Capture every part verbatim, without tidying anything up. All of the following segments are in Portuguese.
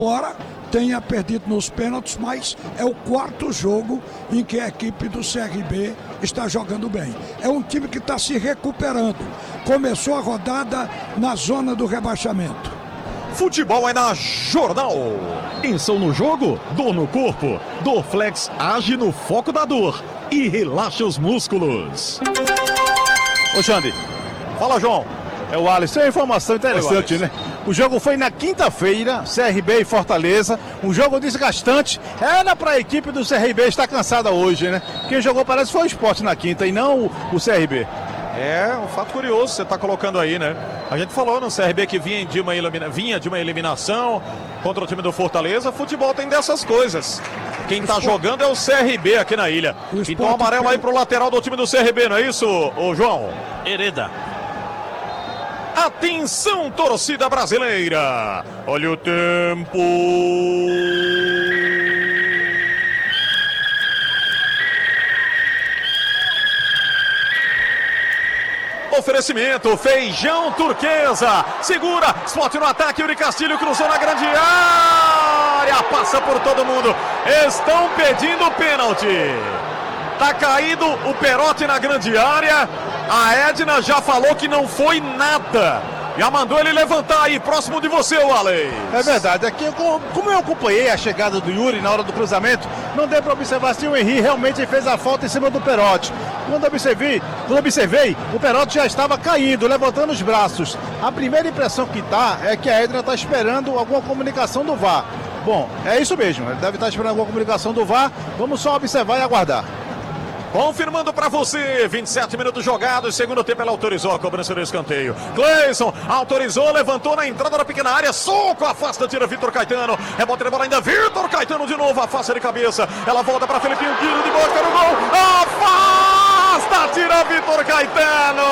Ora, tenha perdido nos pênaltis, mas é o quarto jogo em que a equipe do C R B está jogando bem. É um time que está se recuperando. Começou a rodada na zona do rebaixamento. Futebol é na Jornal. Tensão no jogo? Dor no corpo? Dorflex age no foco da dor e relaxa os músculos. Ô Xande, fala João. É o Alisson, é uma informação interessante, né? O jogo foi na quinta-feira, C R B e Fortaleza, um jogo desgastante. Era para a equipe do C R B estar cansada hoje, né? Quem jogou parece que foi o Sport na quinta e não o, o C R B. É, um fato curioso você está colocando aí, né? A gente falou no C R B que vinha de, uma elimina... vinha de uma eliminação contra o time do Fortaleza. Futebol tem dessas coisas. Quem está jogando é o C R B aqui na ilha. Então amarelo aí pro lateral do time do C R B, não é isso, ô João? Hereda. Atenção, torcida brasileira! Olha o tempo! Oferecimento, feijão turquesa. Segura, Sport no ataque, Yuri Castilho cruzou na grande área. Passa por todo mundo. Estão pedindo pênalti. Tá caído o Perotti na grande área. A Edna já falou que não foi nada. Já mandou ele levantar aí, próximo de você, Wallace. É verdade, aqui eu, como eu acompanhei a chegada do Yuri na hora do cruzamento, não deu para observar se o Henry realmente fez a falta em cima do Perotti. Quando observei, quando observei, o Perotti já estava caindo, levantando os braços. A primeira impressão que tá é que a Edna está esperando alguma comunicação do V A R. Bom, é isso mesmo, ele deve estar esperando alguma comunicação do V A R. Vamos só observar e aguardar. Confirmando para você, vinte e sete minutos jogados, segundo tempo ela autorizou a cobrança do escanteio. Cleison autorizou, levantou na entrada da pequena área, soco, afasta, tira Vitor Caetano, rebote de bola ainda, Vitor Caetano de novo, afasta de cabeça, ela volta para Felipinho, tiro de boca no gol, afasta, tira Vitor Caetano.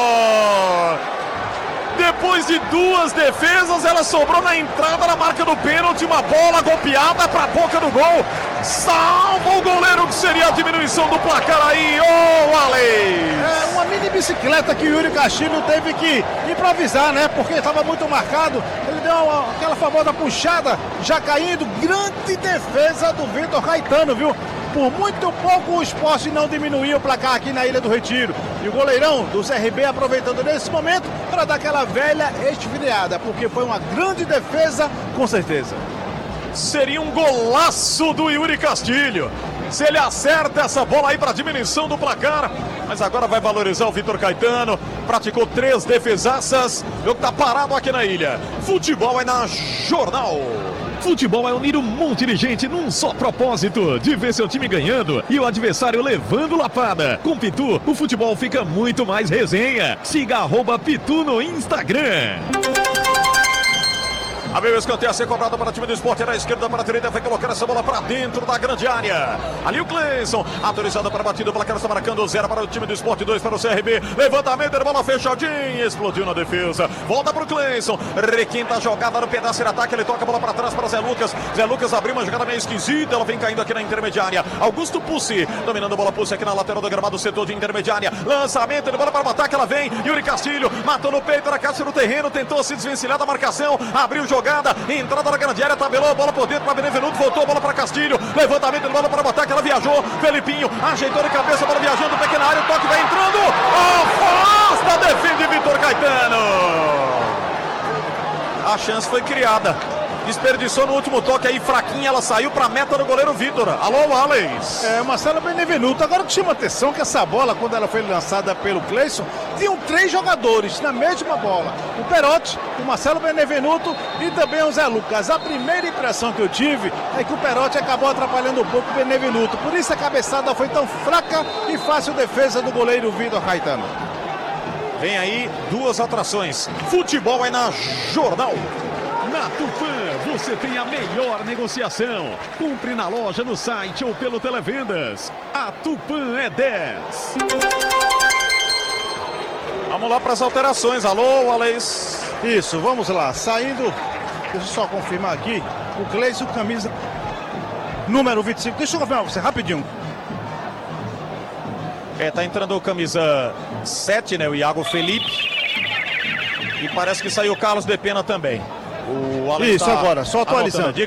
Depois de duas defesas, ela sobrou na entrada da marca do pênalti, uma bola golpeada para a boca do gol. Salva o goleiro, que seria a diminuição do placar aí, ô oh, Wallace. É uma mini bicicleta que o Yuri Castilho teve que improvisar, né? Porque estava muito marcado. Ele deu uma, aquela famosa puxada, já caindo. Grande defesa do Vitor Caetano, viu? Por muito pouco o Sport não diminuiu o placar aqui na Ilha do Retiro. E o goleirão do C R B aproveitando nesse momento para dar aquela velha esfriada, porque foi uma grande defesa, com certeza. Seria um golaço do Yuri Castilho. Se ele acerta essa bola aí para diminuição do placar, mas agora vai valorizar o Vitor Caetano. Praticou três defesaças. O que tá parado aqui na ilha. Futebol é na Jornal. Futebol é unir um monte de gente num só propósito, de ver seu time ganhando e o adversário levando lapada. Com Pitu, o futebol fica muito mais resenha. Siga arroba Pitu no Instagram. Abriu o escanteio a ser cobrado para o time do Sport, na esquerda para a direita, vai colocar essa bola para dentro da grande área. Ali o Cleison, autorizado para a batida, o placar está marcando zero para o time do Sport, dois para o C R B. Levantamento, a bola fechadinha, explodiu na defesa. Volta para o Cleison, requinta a jogada no pedaço de ataque, ele toca a bola para trás para Zé Lucas. Zé Lucas abriu uma jogada meio esquisita, ela vem caindo aqui na intermediária. Augusto Pussi, dominando a bola, Pussi aqui na lateral do gramado, setor de intermediária. Lançamento, de bola para o ataque, ela vem. Yuri Castilho, matou no peito, na caixa do terreno, tentou se desvencilhar da marcação, abriu o jogo. Jogada, entrada na grande área, tabelou a bola por dentro para Benevenuto, voltou a bola para Castilho, levantamento de bola para o ataque, ela viajou, Felipinho ajeitou de cabeça, a bola viajando, pequena área, o toque vai entrando, afasta, defende Vitor Caetano. A chance foi criada, desperdiçou no último toque aí, fraquinha, ela saiu para a meta do goleiro Vitor. Alô, Wallace. É, Marcelo Benevenuto. Agora que chama atenção que essa bola, quando ela foi lançada pelo Cleison, tinham três jogadores na mesma bola. O Perotti, o Marcelo Benevenuto e também o Zé Lucas. A primeira impressão que eu tive é que o Perotti acabou atrapalhando um pouco o Benevenuto. Por isso a cabeçada foi tão fraca e fácil defesa do goleiro Vitor Caetano. Vem aí duas atrações. Futebol é na Jornal. Na Tupã, você tem a melhor negociação. Compre na loja, no site ou pelo Televendas. A Tupã é dez. Vamos lá para as alterações. Alô, Wallace. Isso, vamos lá. Saindo, deixa eu só confirmar aqui. O Cleison, camisa número vinte e cinco. Deixa eu confirmar você rapidinho. É, tá entrando o camisa sete, né? O Iago Felipe. E parece que saiu o Carlos de Pena também. O Isso, tá agora, só atualizando. Diga.